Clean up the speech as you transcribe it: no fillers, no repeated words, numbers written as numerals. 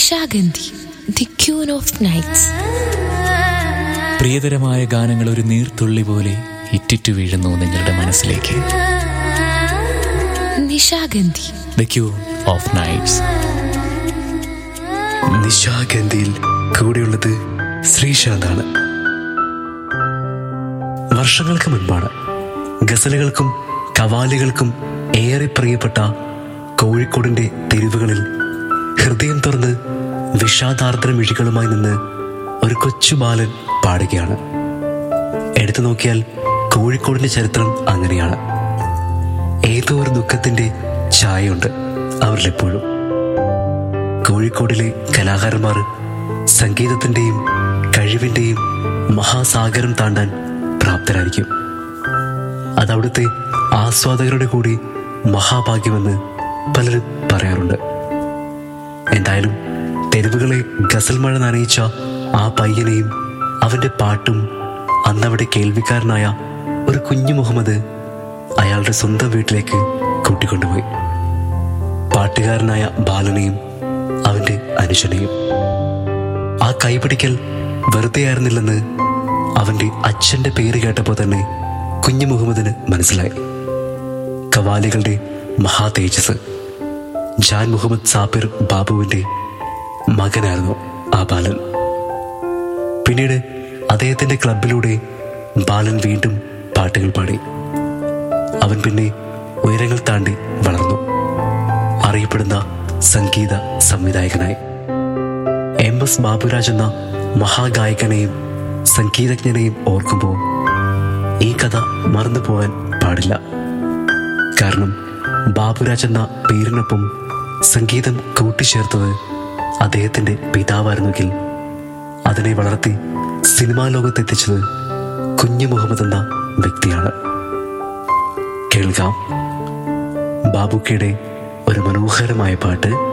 Nishagandhi, the queen of nights. പ്രിയതരമായ ഗാനങ്ങൾ ഒരു നീർത്തുള്ളി പോലെ ഇറ്റിറ്റു വീഴുന്നു നിങ്ങളുടെ മനസ്സിലേക്ക്. Nishagandhi, the queen of nights. നിശാഗന്ധിയിൽ കൂടെയുള്ളത് ശ്രീശാന്താണ്. വർഷങ്ങൾക്ക് മുൻപാണ് ഗസലുകൾക്കും കവാലികൾക്കും ഏറെ പ്രിയപ്പെട്ട കോഴിക്കോടിന്റെ തെരുവുകളിൽ ഹൃദയം തുറന്ന് വിഷാദാർദ്ര മിഴികളുമായി നിന്ന് ഒരു കൊച്ചു ബാലൻ പാടുകയാണ്. എടുത്തു നോക്കിയാൽ കോഴിക്കോടിന്റെ ചരിത്രം അങ്ങനെയാണ്. ഏതോ ഒരു ദുഃഖത്തിന്റെ ഛായയുണ്ട് അവരിലെപ്പോഴും. കോഴിക്കോടിലെ കലാകാരന്മാർ സംഗീതത്തിന്റെയും കഴിവിന്റെയും മഹാസാഗരം താണ്ടാൻ പ്രാപ്തരായിരിക്കും. അതവിടുത്തെ ആസ്വാദകരുടെ കൂടി മഹാഭാഗ്യമെന്ന് പലരും പറയാറുണ്ട്. എന്തായാലും തെരുവുകളെ ഗസൽ മഴ നനയിച്ച ആ പയ്യനെയും അവന്റെ പാട്ടും അന്നവിടെ കേൾവിക്കാരനായ ഒരു കുഞ്ഞു മുഹമ്മദ് അയാളുടെ സ്വന്തം വീട്ടിലേക്ക് കൂട്ടിക്കൊണ്ടുപോയി. പാട്ടുകാരനായ ബാലനെയും അവന്റെ അനുജനെയും. ആ കൈപിടിക്കൽ വെറുതെ ആയിരുന്നില്ലെന്ന് അവന്റെ അച്ഛന്റെ പേര് കേട്ടപ്പോൾ തന്നെ കുഞ്ഞു മുഹമ്മദിന് മനസ്സിലായി. കവാലികളുടെ മഹാ തേജസ് ജാൻ മുഹമ്മദ് സാബിർ ബാബുവിന്റെ മകനായിരുന്നു ആ ബാലൻ. പിന്നീട് അദ്ദേഹത്തിന്റെ ക്ലബിലൂടെ ബാലൻ വീണ്ടും പാട്ടുകൾ പാടി. അവൻ പിന്നെ ഉയരങ്ങൾ താണ്ടി വളർന്നു. അറിയപ്പെടുന്ന സംഗീത സംവിധായകനായി. MS ബാബുരാജ് എന്ന മഹാഗായകനെയും സംഗീതജ്ഞനെയും ഓർക്കുമ്പോൾ ഈ കഥ മറന്നു പോകാൻ പാടില്ല. കാരണം ബാബുരാജ് എന്ന പേരിനൊപ്പം സംഗീതം കൂട്ടിച്ചേർത്തത് അദ്ദേഹത്തിന്റെ പിതാവായിരുന്നെങ്കിൽ അതിനെ വളർത്തി സിനിമാ ലോകത്തെത്തിച്ചത് കുഞ്ഞു മുഹമ്മദ് എന്ന വ്യക്തിയാണ്. കേൾക്കാം ബാബുക്കയുടെ ഒരു മനോഹരമായ പാട്ട്.